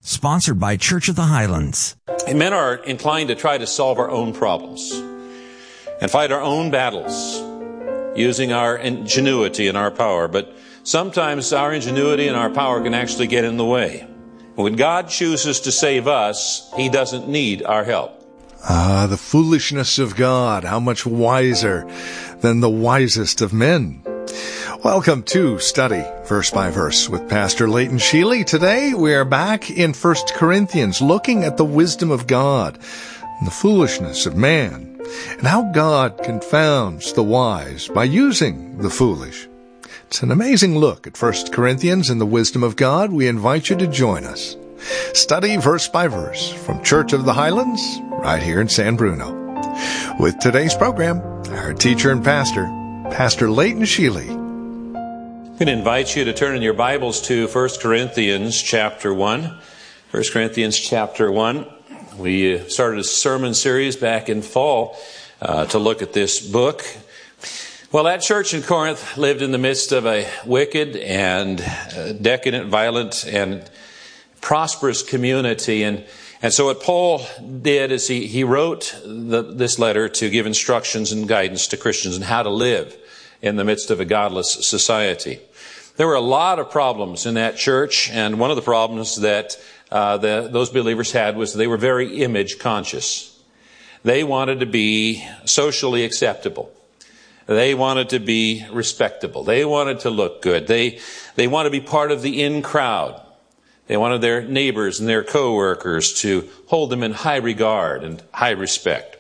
Sponsored by Church of the Highlands. Men are inclined to try to solve our own problems and fight our own battles using our ingenuity and our power. But sometimes our ingenuity and our power can actually get in the way. When God chooses to save us, He doesn't need our help. The foolishness of God, how much wiser than the wisest of men. Welcome to Study Verse by Verse with Pastor Leighton Sheely. Today we are back in 1 Corinthians, looking at the wisdom of God and the foolishness of man, and how God confounds the wise by using the foolish. It's an amazing look at 1 Corinthians and the wisdom of God. We invite you to join us. Study Verse by Verse from Church of the Highlands, right here in San Bruno. With today's program, our teacher and pastor, Pastor Leighton Sheely. I'm going to invite you to turn in your Bibles to 1 Corinthians chapter 1. 1 Corinthians chapter 1. We started a sermon series back in fall to look at this book. Well, that church in Corinth lived in the midst of a wicked and decadent, violent, and prosperous community. And so what Paul did is he wrote this letter to give instructions and guidance to Christians on how to live in the midst of a godless society. There were a lot of problems in that church, and one of the problems that those believers had was they were very image conscious. They wanted to be socially acceptable. They wanted to be respectable. They wanted to look good. They wanted to be part of the in crowd. They wanted their neighbors and their co-workers to hold them in high regard and high respect.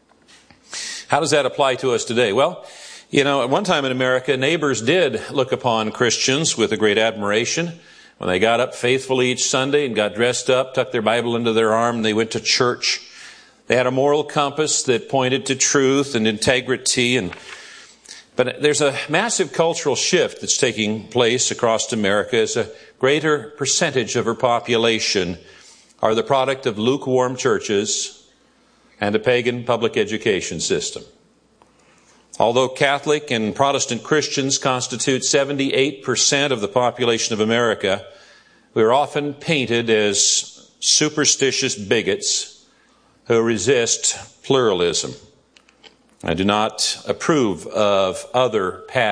How does that apply to us today? Well, at one time in America, neighbors did look upon Christians with a great admiration. When they got up faithfully each Sunday and got dressed up, tucked their Bible into their arm, and they went to church. They had a moral compass that pointed to truth and integrity. But there's a massive cultural shift that's taking place across America as a greater percentage of our population are the product of lukewarm churches and a pagan public education system. Although Catholic and Protestant Christians constitute 78% of the population of America, we are often painted as superstitious bigots who resist pluralism. I do not approve of other paths